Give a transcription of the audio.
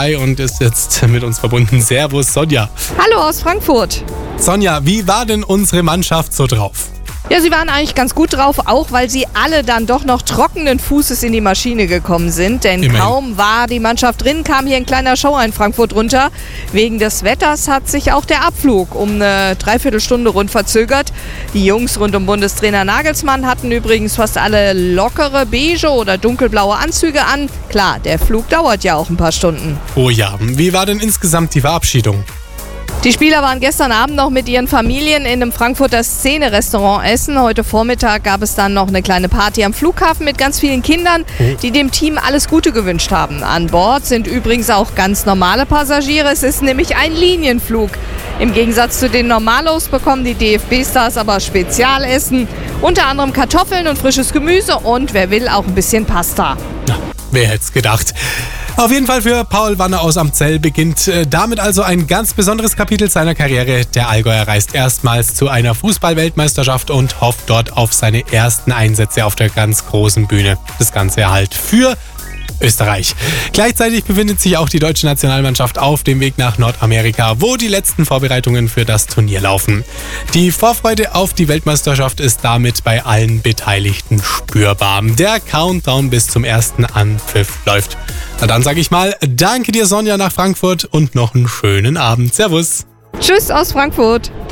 dabei und ist jetzt mit uns verbunden. Servus, Sonja. Hallo aus Frankfurt. Sonja, wie war denn unsere Mannschaft so drauf? Ja, sie waren eigentlich ganz gut drauf, auch weil sie alle dann doch noch trockenen Fußes in die Maschine gekommen sind. Denn Immerhin. Kaum war die Mannschaft drin, kam hier ein kleiner Schauer in Frankfurt runter. Wegen des Wetters hat sich auch der Abflug um eine Dreiviertelstunde rund verzögert. Die Jungs rund um Bundestrainer Nagelsmann hatten übrigens fast alle lockere beige oder dunkelblaue Anzüge an. Klar, der Flug dauert ja auch ein paar Stunden. Oh ja, wie war denn insgesamt die Verabschiedung? Die Spieler waren gestern Abend noch mit ihren Familien in einem Frankfurter Szene-Restaurant essen. Heute Vormittag gab es dann noch eine kleine Party am Flughafen mit ganz vielen Kindern, die dem Team alles Gute gewünscht haben. An Bord sind übrigens auch ganz normale Passagiere. Es ist nämlich ein Linienflug. Im Gegensatz zu den Normalos bekommen die DFB-Stars aber Spezialessen. Unter anderem Kartoffeln und frisches Gemüse und wer will auch ein bisschen Pasta. Na, wer hätte es gedacht? Auf jeden Fall für Paul Wanner aus Amzell beginnt damit also ein ganz besonderes Kapitel seiner Karriere. Der Allgäuer reist erstmals zu einer Fußball-Weltmeisterschaft und hofft dort auf seine ersten Einsätze auf der ganz großen Bühne. Das Ganze halt für Österreich. Gleichzeitig befindet sich auch die deutsche Nationalmannschaft auf dem Weg nach Nordamerika, wo die letzten Vorbereitungen für das Turnier laufen. Die Vorfreude auf die Weltmeisterschaft ist damit bei allen Beteiligten spürbar. Der Countdown bis zum ersten Anpfiff läuft. Na dann sage ich mal, danke dir Sonja nach Frankfurt und noch einen schönen Abend. Servus. Tschüss aus Frankfurt.